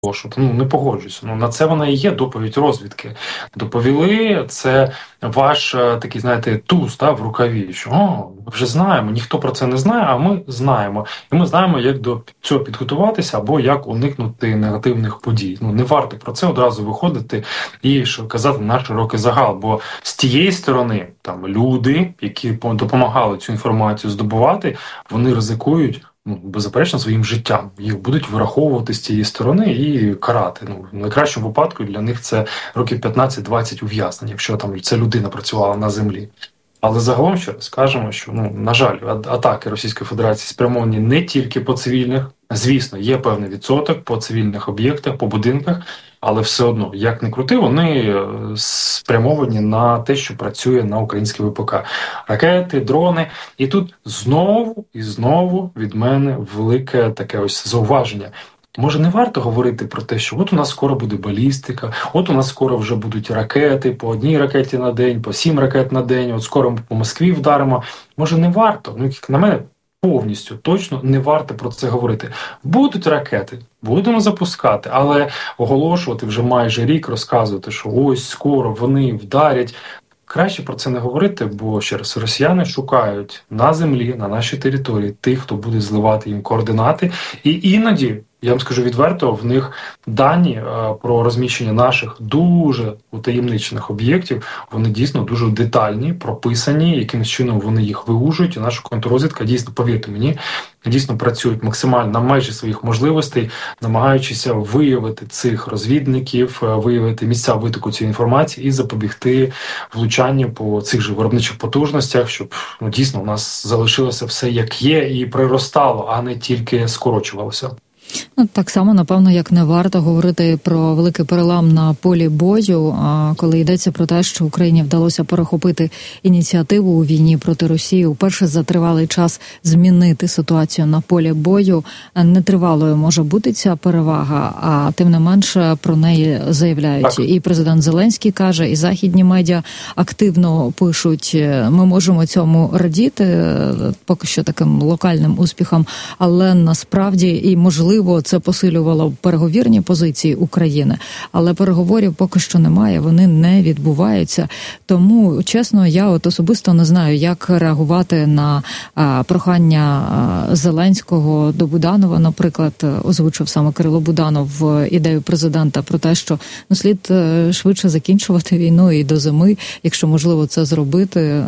Не погоджуюся. На це вона і є доповідь розвідки. Доповіли, це ваш такий, знаєте, туз в рукаві, що ми вже знаємо, ніхто про це не знає, а ми знаємо. І ми знаємо, як до цього підготуватися або як уникнути негативних подій. Не варто про це одразу виходити і казати на широкий загал, бо з тієї сторони там люди, які допомагали цю інформацію здобувати, вони ризикують беззаперечно своїм життям. Їх будуть вираховувати з цієї сторони і карати. В найкращому випадку для них це років 15-20 ув'язнення, якщо там ця людина працювала на землі. Але загалом ще раз скажемо, що, на жаль, атаки Російської Федерації спрямовані не тільки по цивільних. Звісно, є певний відсоток по цивільних об'єктах, по будинках, але все одно, як не крути, вони спрямовані на те, що працює на українській ВПК. Ракети, дрони. І тут знову і знову від мене велике таке ось зауваження. Може, не варто говорити про те, що от у нас скоро буде балістика, от у нас скоро вже будуть ракети, по 1 ракеті на день, по 7 ракет на день, от скоро ми по Москві вдаримо. Може, не варто? Як на мене, повністю точно не варто про це говорити. Будуть ракети, будемо запускати, але оголошувати вже майже рік, розказувати, що ось скоро вони вдарять. Краще про це не говорити, бо, ще раз, росіяни шукають на землі, на нашій території тих, хто буде зливати їм координати. І іноді, я вам скажу відверто, в них дані про розміщення наших дуже утаємничених об'єктів, вони дійсно дуже детальні, прописані, якимось чином вони їх виужують, і наша контррозвідка дійсно, повірте мені, дійсно працюють максимально на межі своїх можливостей, намагаючися виявити цих розвідників, виявити місця витоку цієї інформації і запобігти влучанню по цих же виробничих потужностях, щоб дійсно у нас залишилося все як є і приростало, а не тільки скорочувалося. Так само, напевно, як не варто говорити про великий перелам на полі бою, коли йдеться про те, що Україні вдалося перехопити ініціативу у війні проти Росії, уперше за тривалий час змінити ситуацію на полі бою. Нетривалою може бути ця перевага, а тим не менше про неї заявляють. І президент Зеленський каже, і західні медіа активно пишуть, ми можемо цьому радіти, поки що таким локальним успіхам, але насправді і можливо це посилювало переговірні позиції України, але переговорів поки що немає, вони не відбуваються. Тому, чесно, я особисто не знаю, як реагувати на прохання Зеленського до Буданова, наприклад, озвучив саме Кирило Буданов ідею президента про те, що слід швидше закінчувати війну і до зими, якщо можливо це зробити.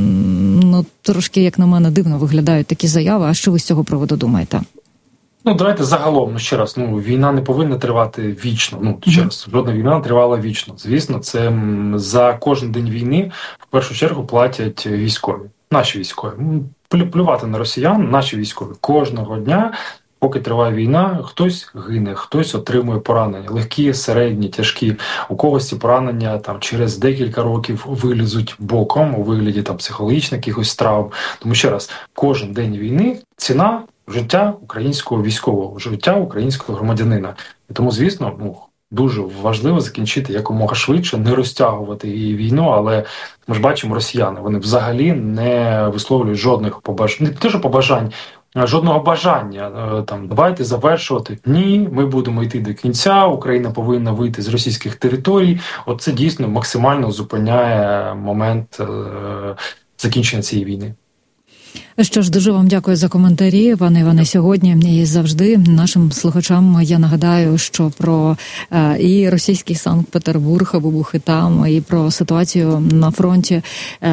Трошки, як на мене, дивно виглядають такі заяви. А що ви з цього приводу думаєте? Давайте загалом, ще раз, війна не повинна тривати вічно. Ще раз, жодна війна не тривала вічно. Звісно, це за кожен день війни в першу чергу платять військові, наші військові. Плювати на росіян, наші військові. Кожного дня, поки триває війна, хтось гине, хтось отримує поранення. Легкі, середні, тяжкі. У когось ці поранення через декілька років вилізуть боком у вигляді психологічних якихось травм. Тому ще раз, кожен день війни ціна життя українського військового, життя українського громадянина. І тому, звісно, дуже важливо закінчити якомога швидше, не розтягувати її війну, але ми ж бачимо, росіяни, вони взагалі не висловлюють жодних побажань, не те, що побажань, жодного бажання, давайте завершувати. Ні, ми будемо йти до кінця, Україна повинна вийти з російських територій. Це дійсно максимально зупиняє момент закінчення цієї війни. Що ж, дуже вам дякую за коментарі, пане Іване, сьогодні і завжди нашим слухачам я нагадаю, що про і російський Санкт-Петербург, вибухи там, і про ситуацію на фронті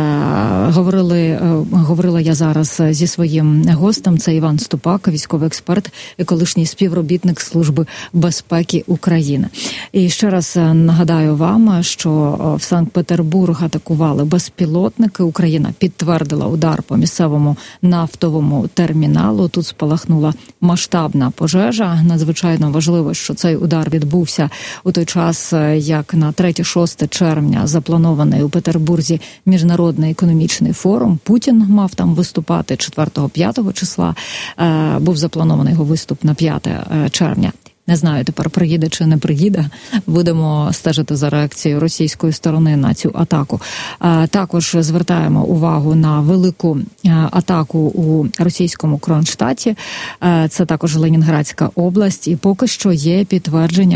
говорила я зараз зі своїм гостем. Це Іван Ступак, військовий експерт і колишній співробітник Служби безпеки України. І ще раз нагадаю вам, що в Санкт-Петербург атакували безпілотники. Україна підтвердила удар по місцевому нафтовому терміналу. Тут спалахнула масштабна пожежа. Надзвичайно важливо, що цей удар відбувся у той час, як на 3-6 червня запланований у Петербурзі Міжнародний економічний форум. Путін мав там виступати 4-5 числа. Був запланований його виступ на 5 червня. Не знаю, тепер приїде чи не приїде. Будемо стежити за реакцією російської сторони на цю атаку. Також звертаємо увагу на велику атаку у російському Кронштадті. Це також Ленінградська область. І поки що є підтвердження